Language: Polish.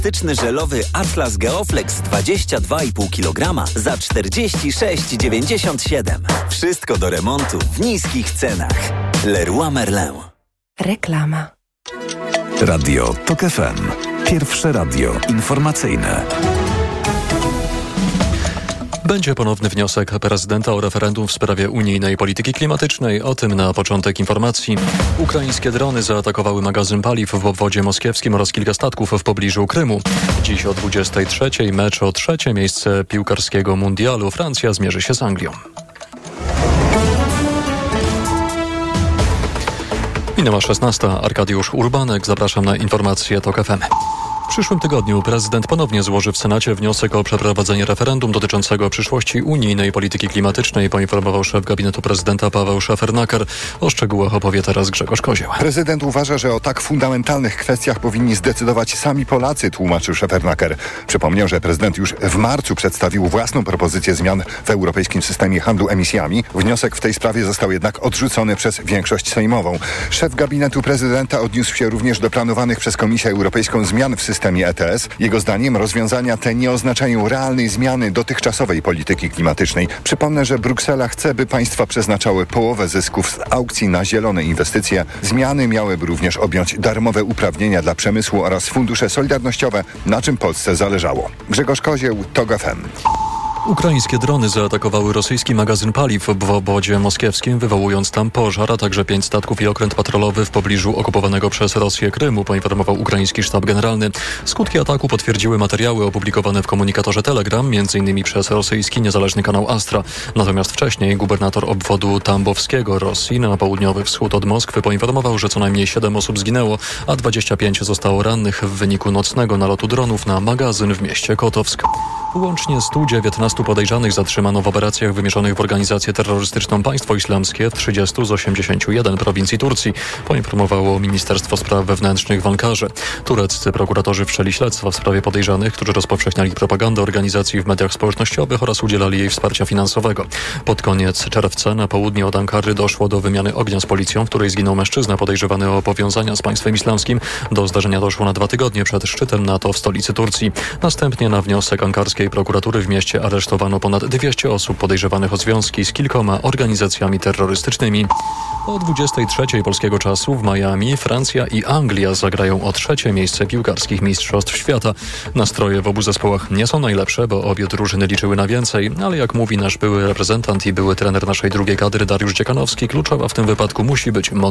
elastyczny żelowy Atlas Geoflex 22,5 kg za 46,97. Wszystko do remontu w niskich cenach. Leroy Merlin. Reklama. Radio TOK FM. Pierwsze radio informacyjne. Będzie ponowny wniosek prezydenta o referendum w sprawie unijnej polityki klimatycznej. O tym na początek informacji. Ukraińskie drony zaatakowały magazyn paliw w obwodzie moskiewskim oraz kilka statków w pobliżu Krymu. Dziś o 23:00 mecz o 3. miejsce piłkarskiego mundialu. Francja zmierzy się z Anglią. Minęła 16. Arkadiusz Urbanek. Zapraszam na informacje TOK FM. W przyszłym tygodniu prezydent ponownie złoży w Senacie wniosek o przeprowadzenie referendum dotyczącego przyszłości unijnej polityki klimatycznej, poinformował szef gabinetu prezydenta Paweł Szefernaker. O szczegółach opowie teraz Grzegorz Kozieł. Prezydent uważa, że o tak fundamentalnych kwestiach powinni zdecydować sami Polacy, tłumaczył Szefernaker. Przypomniał, że prezydent już w marcu przedstawił własną propozycję zmian w europejskim systemie handlu emisjami. Wniosek w tej sprawie został jednak odrzucony przez większość sejmową. Szef gabinetu prezydenta odniósł się również do planowanych przez Komisję Europejską zmian w systemie ETS. Jego zdaniem rozwiązania te nie oznaczają realnej zmiany dotychczasowej polityki klimatycznej. Przypomnę, że Bruksela chce, by państwa przeznaczały połowę zysków z aukcji na zielone inwestycje. Zmiany miałyby również objąć darmowe uprawnienia dla przemysłu oraz fundusze solidarnościowe, na czym Polsce zależało. Grzegorz Kozieł, TOK FM. Ukraińskie drony zaatakowały rosyjski magazyn paliw w obwodzie moskiewskim, wywołując tam pożar, a także 5 statków i okręt patrolowy w pobliżu okupowanego przez Rosję Krymu, poinformował ukraiński sztab generalny. Skutki ataku potwierdziły materiały opublikowane w komunikatorze Telegram, m.in. przez rosyjski niezależny kanał Astra. Natomiast wcześniej gubernator obwodu tambowskiego Rosji na południowy wschód od Moskwy poinformował, że co najmniej 7 osób zginęło, a 25 zostało rannych w wyniku nocnego nalotu dronów na magazyn w mieście Kotowsk. Łącznie 119 podejrzanych zatrzymano w operacjach wymierzonych w organizację terrorystyczną Państwo Islamskie w 30 z 81 prowincji Turcji, poinformowało Ministerstwo Spraw Wewnętrznych w Ankarze. Tureccy prokuratorzy wszczęli śledztwa w sprawie podejrzanych, którzy rozpowszechniali propagandę organizacji w mediach społecznościowych oraz udzielali jej wsparcia finansowego. Pod koniec czerwca na południe od Ankary doszło do wymiany ognia z policją, w której zginął mężczyzna podejrzewany o powiązania z państwem islamskim. Do zdarzenia doszło na 2 tygodnie przed szczytem NATO w stolicy Turcji. Następnie na wniosek ankarskiej prokuratury w mieście aresztowano ponad 200 osób podejrzewanych o związki z kilkoma organizacjami terrorystycznymi. O 23:00 polskiego czasu w Miami Francja i Anglia zagrają o 3. miejsce piłkarskich mistrzostw świata. Nastroje w obu zespołach nie są najlepsze, bo obie drużyny liczyły na więcej, ale jak mówi nasz były reprezentant i były trener naszej drugiej kadry Dariusz Dziekanowski, kluczowa w tym wypadku musi być